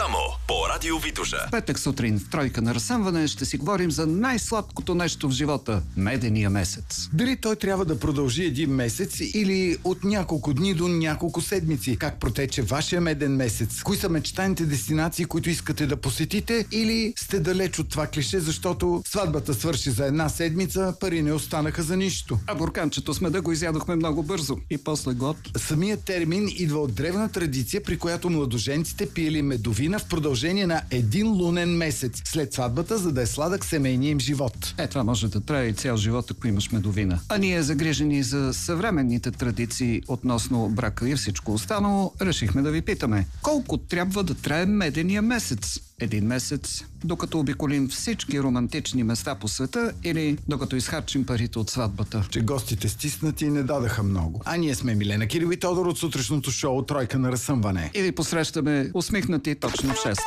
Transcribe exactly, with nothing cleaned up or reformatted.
Само по Радио Витоша. Петък сутрин в Тройка на разсъмване ще си говорим за най-сладкото нещо в живота – медения месец. Дали той трябва да продължи един месец или от няколко дни до няколко седмици? Как протече вашия меден месец? Кои са мечтаните дестинации, които искате да посетите? Или сте далеч от това клише, защото сватбата свърши за една седмица, пари не останаха за нищо? А бурканчето сме да го изядохме много бързо и после год. Самият термин идва от древна традиция, при която младоженците пиели медовина в продължение на един лунен месец след сватбата, за да е сладък семейния им живот. Е, това може да трае и цял живот, ако имаш медовина. А ние, загрижени за съвременните традиции относно брака и всичко останало, решихме да ви питаме: колко трябва да трае медения месец? Един месец, докато обиколим всички романтични места по света, или докато изхарчим парите от сватбата? Че гостите стиснати и не дадаха много. А ние сме Милена Кирил и Тодор от сутрешното шоу Тройка на разсъмване. И ви посрещаме усмихнати точно в шест.